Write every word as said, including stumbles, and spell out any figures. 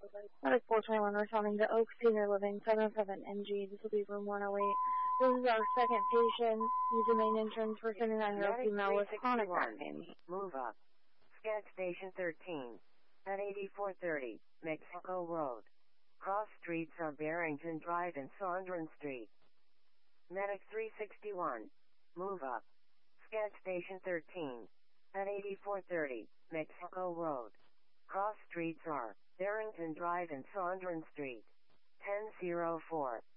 Medic four twenty-one responding to Oak Senior Living seven oh seven M G. This will be room one oh eight. This is our second patient. Use the main entrance for seventy-nine-year-old female with chronic back pain. Move up. Scat Station thirteen. At eighty-four thirty, Mexico Road. Cross streets are Barrington Drive and Saunders Street. Medic three sixty-one. Move up. Scat Station thirteen. At eighty-four thirty, Mexico Road. Cross streets are Barrington Drive and Saunders Street. ten oh four.